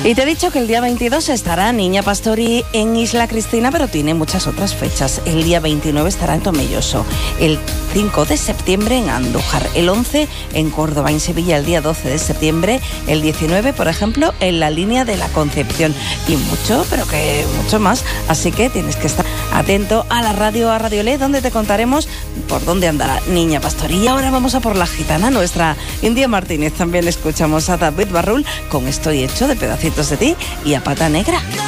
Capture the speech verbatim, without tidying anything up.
Y te he dicho que el día veintidós estará Niña Pastori en Isla Cristina, pero tiene muchas otras fechas. El día veintinueve estará en Tomelloso, el cinco de septiembre en Andújar, el once en Córdoba, en Sevilla el día doce de septiembre, el diecinueve, por ejemplo, en la Línea de la Concepción, y mucho, pero que mucho más. Así que tienes que estar atento a la radio, a Radio Le, donde te contaremos por dónde andará Niña Pastori. Y ahora vamos a por la gitana, nuestra India Martínez. También escuchamos a David Barrul con Estoy hecho de pedacitos de ti y a Pata Negra.